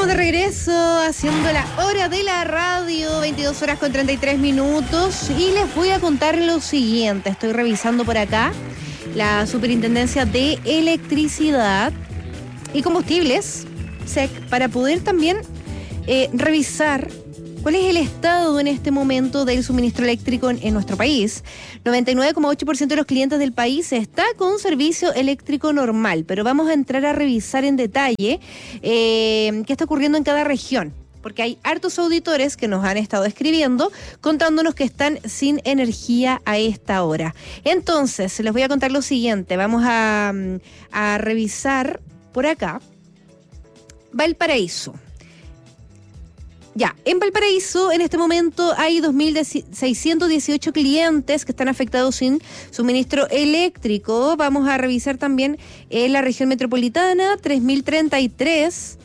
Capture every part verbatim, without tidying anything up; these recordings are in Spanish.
Estamos de regreso haciendo la hora de la radio, veintidós horas con treinta y tres minutos, y les voy a contar lo siguiente. Estoy revisando por acá la Superintendencia de Electricidad y Combustibles, S E C, para poder también eh, revisar cuál es el estado en este momento del suministro eléctrico en, en nuestro país. noventa y nueve coma ocho por ciento de los clientes del país está con servicio eléctrico normal, pero vamos a entrar a revisar en detalle eh, qué está ocurriendo en cada región, porque hay hartos auditores que nos han estado escribiendo contándonos que están sin energía a esta hora. Entonces, les voy a contar lo siguiente. Vamos a, a revisar por acá Valparaíso. Ya, en Valparaíso en este momento hay dos mil seiscientos dieciocho clientes que están afectados sin suministro eléctrico. Vamos a revisar también en la región metropolitana, tres mil treinta y tres.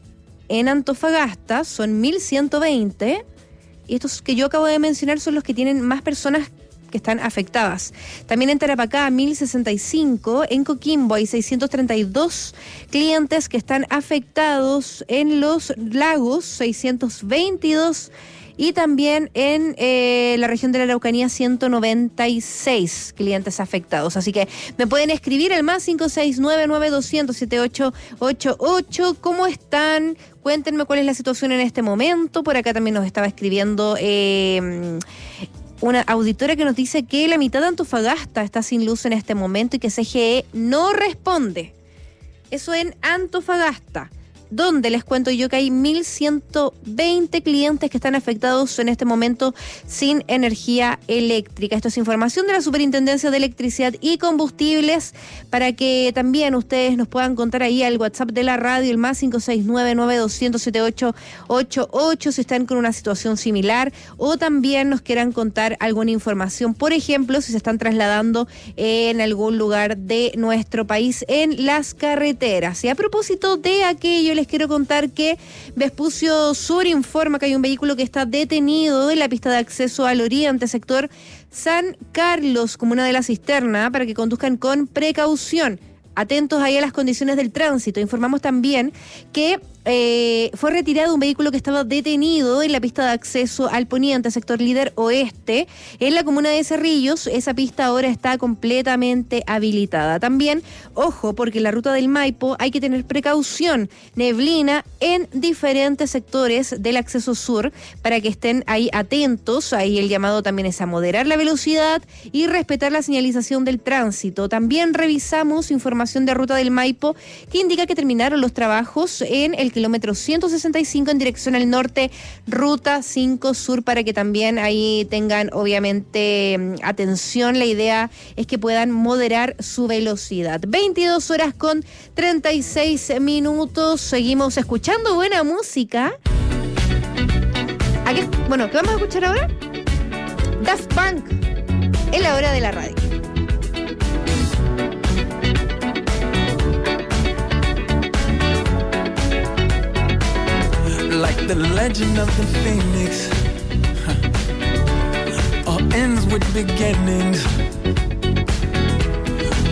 En Antofagasta son mil ciento veinte. Y estos que yo acabo de mencionar son los que tienen más personas que están afectadas. También en Tarapacá, mil sesenta y cinco. En Coquimbo hay seiscientos treinta y dos clientes que están afectados. En Los Lagos, seiscientos veintidós. Y también en eh, la región de la Araucanía, ciento noventa y seis clientes afectados. Así que me pueden escribir al más cinco seis nueve nueve dos cero cero siete ocho ocho ocho. ¿Cómo están? Cuéntenme cuál es la situación en este momento. Por acá también nos estaba escribiendo Eh, una auditora que nos dice que la mitad de Antofagasta está sin luz en este momento y que C G E no responde. Eso en Antofagasta, donde les cuento yo que hay mil ciento veinte clientes que están afectados en este momento sin energía eléctrica. Esto es información de la Superintendencia de Electricidad y Combustibles, para que también ustedes nos puedan contar ahí al WhatsApp de la radio, el más cinco seis nueve nueve dos cero cero siete ocho ocho ocho, si están con una situación similar o también nos quieran contar alguna información, por ejemplo, si se están trasladando en algún lugar de nuestro país en las carreteras. Y a propósito de aquello, les quiero contar que Vespucio Sur informa que hay un vehículo que está detenido en la pista de acceso al oriente, sector San Carlos, comuna de La Cisterna, para que conduzcan con precaución. Atentos ahí a las condiciones del tránsito. Informamos también que eh, fue retirado un vehículo que estaba detenido en la pista de acceso al poniente, sector Líder Oeste, en la comuna de Cerrillos. Esa pista ahora está completamente habilitada. También, ojo, porque en la ruta del Maipo hay que tener precaución. Neblina en diferentes sectores del acceso sur, para que estén ahí atentos. Ahí el llamado también es a moderar la velocidad y respetar la señalización del tránsito. También revisamos información de ruta del Maipo que indica que terminaron los trabajos en el kilómetro ciento sesenta y cinco en dirección al norte, ruta cinco sur, para que también ahí tengan obviamente atención. La idea es que puedan moderar su velocidad. veintidós horas con treinta y seis minutos. Seguimos escuchando buena música. ¿A qué? Bueno, ¿qué vamos a escuchar ahora? Daft Punk, en la hora de la radio. Like the legend of the phoenix, huh. All ends with beginnings.